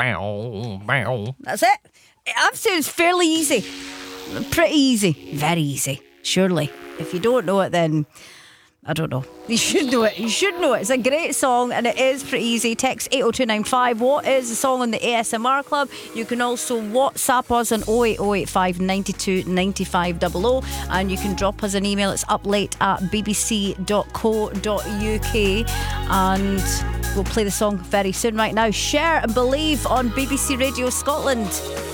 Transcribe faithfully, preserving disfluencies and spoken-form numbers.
That's it. I've said it's fairly easy. Pretty easy. Very easy. Surely. If you don't know it, then I don't know. You should know it. You should know it. It's a great song and it is pretty easy. Text eight oh two nine five. What is the song on the A S M R Club? You can also WhatsApp us on oh eight oh eight five nine two nine five double oh and you can drop us an email. It's uplate at b b c dot co dot u k and we'll play the song very soon. Right now, Share and Believe on B B C Radio Scotland.